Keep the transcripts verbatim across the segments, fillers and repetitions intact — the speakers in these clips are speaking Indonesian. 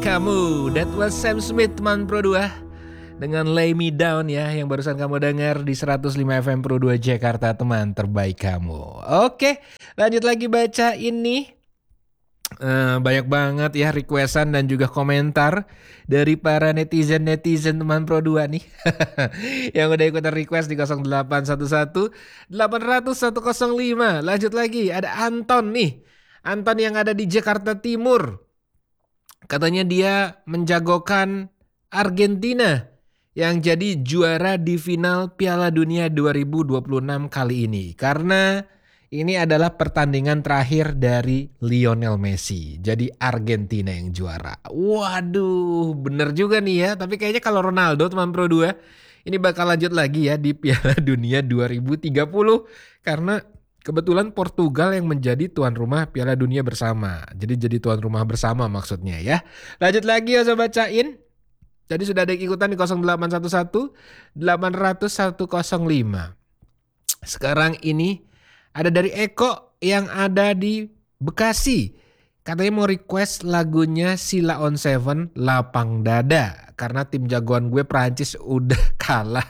kamu. That was Sam Smith, teman Pro dua, dengan Lay Me Down ya, yang barusan kamu dengar di seratus lima F M Pro dua Jakarta, teman terbaik kamu. Oke, lanjut lagi baca ini. Uh, banyak banget ya requestan dan juga komentar dari para netizen-netizen teman Pro dua nih yang udah ikutan request di nol delapan satu satu delapan nol nol satu nol lima. Lanjut lagi, ada Anton nih. Anton yang ada di Jakarta Timur. Katanya dia menjagokan Argentina yang jadi juara di final Piala Dunia dua ribu dua puluh enam kali ini. Karena ini adalah pertandingan terakhir dari Lionel Messi. Jadi Argentina yang juara. Waduh, bener juga nih ya. Tapi kayaknya kalau Ronaldo, teman Pro dua, ini bakal lanjut lagi ya di Piala Dunia dua ribu tiga puluh. Karena kebetulan Portugal yang menjadi tuan rumah Piala Dunia bersama. Jadi jadi tuan rumah bersama maksudnya ya. Lanjut lagi ya, saya bacain. Tadi sudah ada yang ikutan di nol delapan satu satu delapan nol nol satu nol lima. Sekarang ini ada dari Eko yang ada di Bekasi. Katanya mau request lagunya Sheila on Seven, Lapang Dada. Karena tim jagoan gue Prancis udah kalah.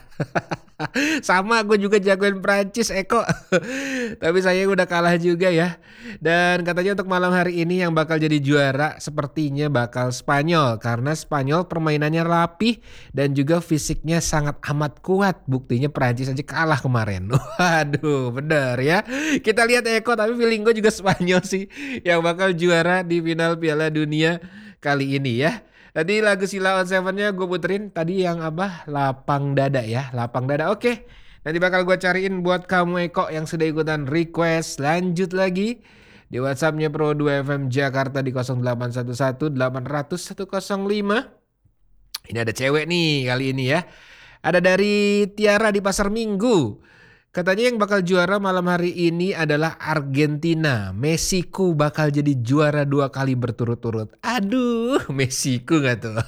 Sama, gue juga jagoin Prancis, Eko. Tapi saya udah kalah juga ya. Dan katanya untuk malam hari ini yang bakal jadi juara sepertinya bakal Spanyol. Karena Spanyol permainannya rapih dan juga fisiknya sangat amat kuat. Buktinya Prancis aja kalah kemarin. Waduh, bener ya. Kita lihat Eko, tapi feeling gue juga Spanyol sih yang bakal juara di final Piala Dunia kali ini ya. Tadi lagu Sheila on Seven-nya gue puterin tadi yang apa? Lapang Dada ya, Lapang Dada. Oke, nanti bakal gue cariin buat kamu Eko yang sudah ikutan request. Lanjut lagi di WhatsApp-nya Pro dua F M Jakarta di nol delapan satu satu delapan nol nol satu nol lima. Ini ada cewek nih kali ini ya. Ada dari Tiara di Pasar Minggu. Katanya yang bakal juara malam hari ini adalah Argentina. Messiku bakal jadi juara dua kali berturut-turut. Aduh, Messiku gak tuh?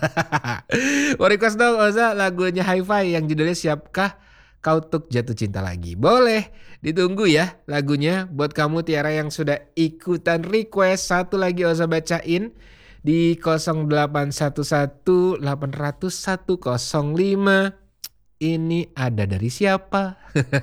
Mau request dong Oza lagunya Hi-Fi yang judulnya Siapkah Kau Untuk Jatuh Cinta Lagi. Boleh, ditunggu ya lagunya buat kamu Tiara yang sudah ikutan request. Satu lagi Oza bacain di nol delapan satu satu delapan nol nol satu nol lima. Ini ada dari siapa?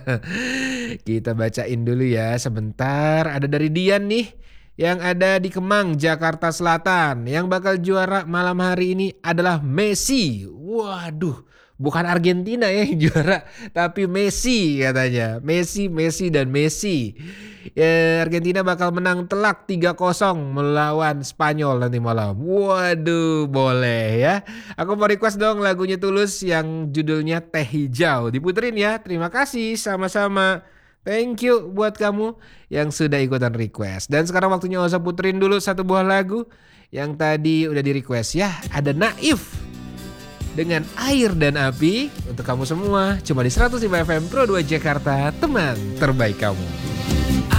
Kita bacain dulu ya sebentar. Ada dari Dian nih yang ada di Kemang, Jakarta Selatan. Yang bakal juara malam hari ini adalah Messi. Waduh, bukan Argentina ya yang juara, tapi Messi katanya. Messi, Messi dan Messi. Ya, Argentina bakal menang telak tiga kosong melawan Spanyol nanti malam. Waduh, boleh ya. Aku mau request dong lagunya Tulus yang judulnya Teh Hijau. Diputerin ya. Terima kasih, sama-sama. Thank you buat kamu yang sudah ikutan request. Dan sekarang waktunya Oza puterin dulu satu buah lagu yang tadi udah di request ya. Ada Naif dengan Air dan Api untuk kamu semua. Cuma di seratus lima F M Pro dua Jakarta, teman terbaik kamu.